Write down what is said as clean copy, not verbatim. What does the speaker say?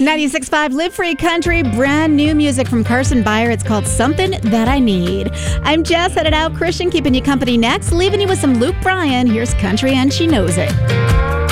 96.5 Live Free Country, brand new music from Carson Beyer. It's called Something That I Need. I'm Jess, headed out. Christian keeping you company next, leaving you with some Luke Bryan. Here's Country and She Knows It.